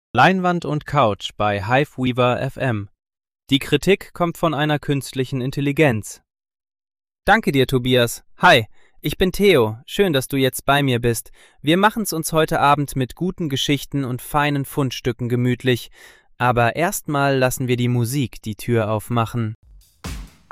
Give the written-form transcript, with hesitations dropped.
Leinwand und Couch bei Hiveweaver FM. Die Kritik kommt von einer künstlichen Intelligenz. Danke dir, Tobias. Hi, ich bin Theo. Schön, dass du jetzt bei mir bist. Wir machen's uns heute Abend mit guten Geschichten und feinen Fundstücken gemütlich. Aber erstmal lassen wir die Musik die Tür aufmachen.